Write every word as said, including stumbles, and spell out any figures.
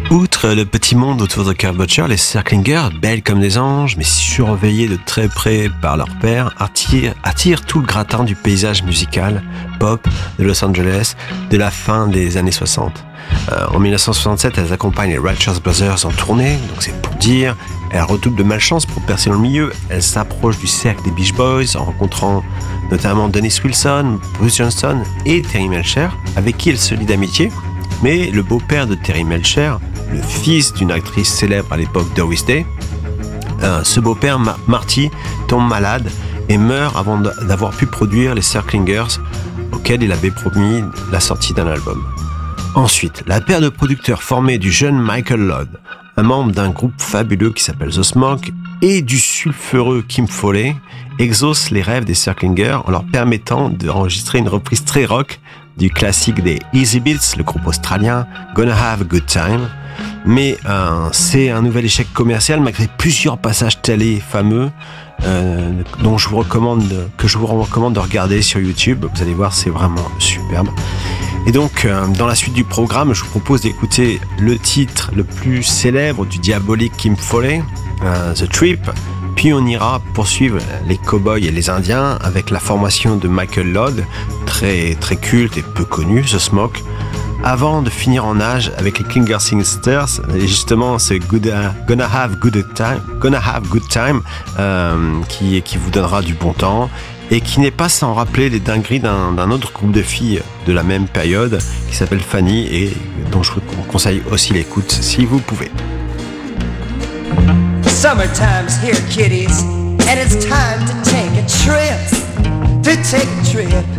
Outre le petit monde autour de Carl Butcher, les Circlingers, belles comme des anges, mais surveillées de très près par leur père, attirent, attirent tout le gratin du paysage musical pop de Los Angeles de la fin des années soixante. Euh, en dix-neuf cent soixante-sept, elles accompagnent les Righteous Brothers en tournée, donc c'est pour dire. Elles redoublent de malchance pour percer dans le milieu. Elles s'approchent du cercle des Beach Boys en rencontrant notamment Dennis Wilson, Bruce Johnston et Terry Melcher, avec qui elles se lient d'amitié. Mais le beau-père de Terry Melcher, le fils d'une actrice célèbre à l'époque, Doris Day, euh, ce beau-père, Ma- Marty, tombe malade et meurt avant d'avoir pu produire les Circlingers, auxquels il avait promis la sortie d'un album. Ensuite, la paire de producteurs formée du jeune Michael Lodd, un membre d'un groupe fabuleux qui s'appelle The Smoke, et du sulfureux Kim Fowley, exauce les rêves des Circlingers en leur permettant d'enregistrer une reprise très rock du classique des Easy Beats, le groupe australien Gonna Have a Good Time. Mais euh, c'est un nouvel échec commercial malgré plusieurs passages télé fameux euh, dont je vous recommande, que je vous recommande de regarder sur YouTube. Vous allez voir, c'est vraiment superbe. Et donc, euh, dans la suite du programme, je vous propose d'écouter le titre le plus célèbre du diabolique Kim Fowley, euh, The Trip. Puis on ira poursuivre les Cowboys et les Indiens avec la formation de Michael Lodd, très, très culte et peu connu, The Smoke, avant de finir en nage avec les Klinger Singsters. Et justement, c'est good, uh, Gonna Have Good Time, Gonna Have Good Time euh, qui, qui vous donnera du bon temps et qui n'est pas sans rappeler les dingueries d'un, d'un autre groupe de filles de la même période qui s'appelle Fanny et dont je vous conseille aussi l'écoute si vous pouvez. Summertime's here, kiddies, and it's time to take a trip, to take a trip.